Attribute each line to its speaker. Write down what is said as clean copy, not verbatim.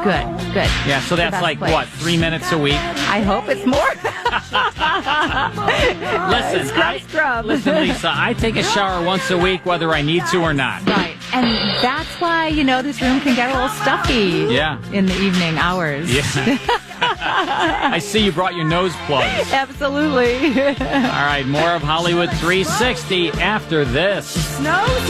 Speaker 1: Good.
Speaker 2: Yeah, so
Speaker 1: The
Speaker 2: that's
Speaker 1: best
Speaker 2: like,
Speaker 1: place.
Speaker 2: what, 3 minutes a week?
Speaker 1: I hope it's more.
Speaker 2: Listen,
Speaker 1: Scrub.
Speaker 2: Listen, Lisa, I take a shower once a week whether I need to or not.
Speaker 1: Right. And that's why, this room can get a little stuffy in the evening hours.
Speaker 2: Yeah. I see you brought your nose plugs.
Speaker 1: Absolutely.
Speaker 2: All right, more of Hollywood 360 after this.
Speaker 1: Snow